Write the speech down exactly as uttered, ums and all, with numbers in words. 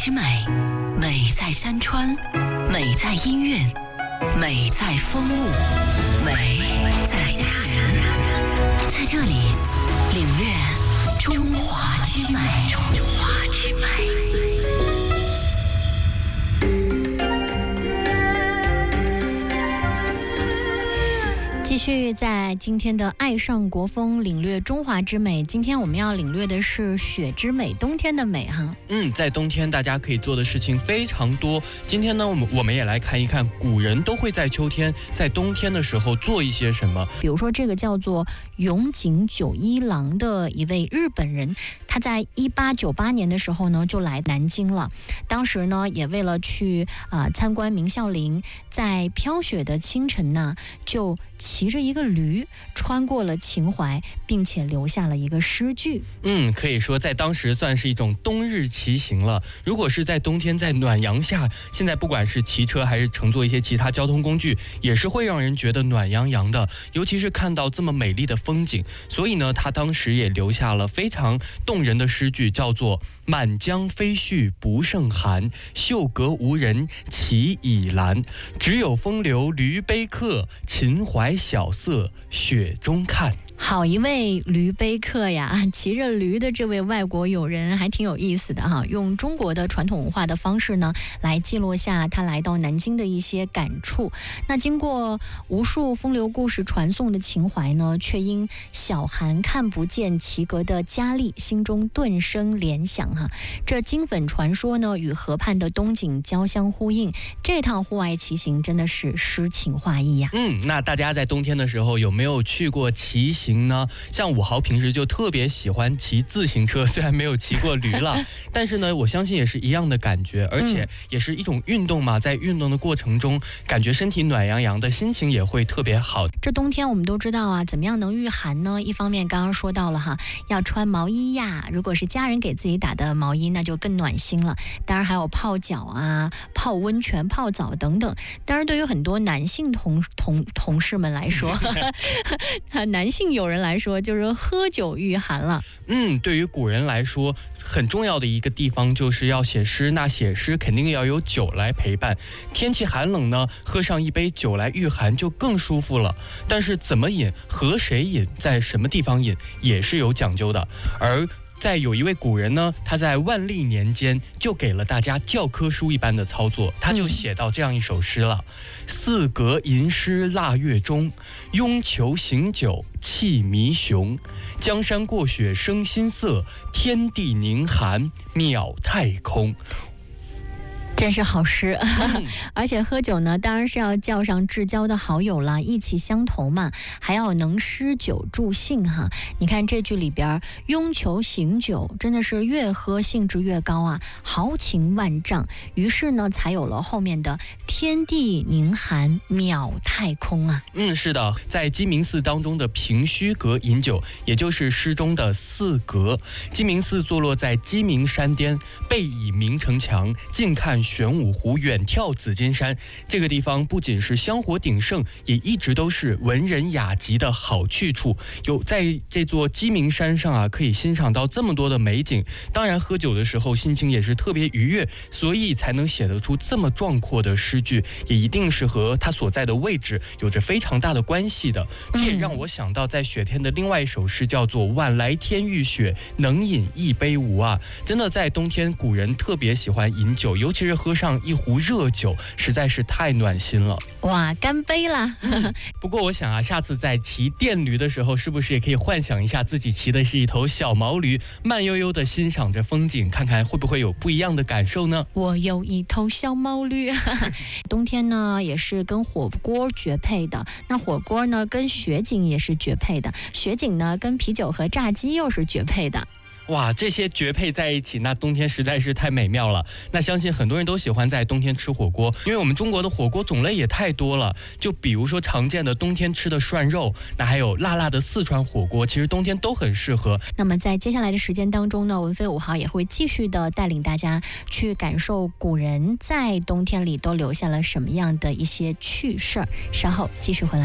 之美，美在山川，美在音乐，美在风物，美在家人。在这里领略中华之美。中华之美。继续在今天的爱上国风领略中华之美，今天我们要领略的是雪之美，冬天的美哈。 嗯，在冬天大家可以做的事情非常多。今天呢，我们我们也来看一看古人都会在秋天、在冬天的时候做一些什么。 比如说这个叫做永井久一郎的一位日本人，他在一八九八年的时候呢就来南京了。当时呢也为了去啊、呃、参观明孝陵，在飘雪的清晨呢就骑着一个驴穿过了秦淮，并且留下了一个诗句。 嗯，可以说在当时算是一种冬日骑行了。如果是在冬天在暖阳下，现在不管是骑车还是乘坐一些其他交通工具，也是会让人觉得暖洋洋的，尤其是看到这么美丽的风景。所以呢，他当时也留下了非常动人的诗句，叫做满江飞絮不胜寒，秀阁无人骑倚栏，只有风流驴背客，秦淮小色雪中看。 好一位驴背客呀，骑着驴的这位外国友人还挺有意思的哈，用中国的传统文化的方式呢，来记录下他来到南京的一些感触。那经过无数风流故事传颂的秦淮呢，却因小寒看不见齐阁的佳丽，心中顿生联想哈。这金粉传说呢，与河畔的冬景交相呼应，这趟户外骑行真的是诗情画意呀。 嗯，那大家在冬天的时候有没有去过骑行呢？像武豪平时就特别喜欢骑自行车，虽然没有骑过驴了，但是呢，我相信也是一样的感觉，而且也是一种运动嘛，在运动的过程中，感觉身体暖洋洋的，心情也会特别好。 这冬天我们都知道啊，怎么样能御寒呢？一方面刚刚说到了哈，要穿毛衣呀，如果是家人给自己打的毛衣，那就更暖心了。当然还有泡脚啊、泡温泉、泡澡等等。当然，对于很多男性同同同事们来说，男性友人来说，就是喝酒御寒了。 嗯，对于古人来说，很重要的一个地方就是要写诗，那写诗肯定要有酒来陪伴。天气寒冷呢，喝上一杯酒来御寒就更舒服了。但是怎么饮、和谁饮、在什么地方饮，也是有讲究的。而在有一位古人呢，他在万历年间就给了大家教科书一般的操作，他就写到这样一首诗了：四阁吟诗腊月中，拥裘行酒气弥雄。江山过雪生新色，天地宁寒渺太空。 真是好诗、嗯、而且喝酒呢当然是要叫上至交的好友啦，意气相投嘛，还要能诗酒助兴哈。你看这句里边拥裘行酒，真的是越喝兴致越高啊，豪情万丈，于是呢才有了后面的天地宁寒渺太空啊。 嗯，是的，在鸡鸣寺当中的凭虚阁饮酒，也就是诗中的四阁。鸡鸣寺坐落在鸡鸣山巅，背倚明城墙，近看玄武湖，远眺紫金山。这个地方不仅是香火鼎盛，也一直都是文人雅集的好去处。有在这座鸡鸣山上啊，可以欣赏到这么多的美景。当然，喝酒的时候心情也是特别愉悦，所以才能写得出这么壮阔的诗句，也一定是和他所在的位置有着非常大的关系的。这也让我想到，在雪天的另外一首诗叫做《晚来天欲雪，能饮一杯无》啊。真的，在冬天，古人特别喜欢饮酒，尤其是喝上一壶热酒，实在是太暖心了。 哇，干杯啦！ 嗯、不过我想啊，下次在骑电驴的时候，是不是也可以幻想一下自己骑的是一头小毛驴，慢悠悠的欣赏着风景，看看会不会有不一样的感受呢？ 我有一头小毛驴。冬天呢，也是跟火锅绝配的。那火锅呢，跟雪景也是绝配的。雪景呢，跟啤酒和炸鸡又是绝配的。 哇，这些绝配在一起，那冬天实在是太美妙了。那相信很多人都喜欢在冬天吃火锅，因为我们中国的火锅种类也太多了。就比如说常见的冬天吃的涮肉，那还有辣辣的四川火锅，其实冬天都很适合。 那么在接下来的时间当中呢，文飞五号也会继续的带领大家去感受古人在冬天里都留下了什么样的一些趣事儿。稍后继续回来。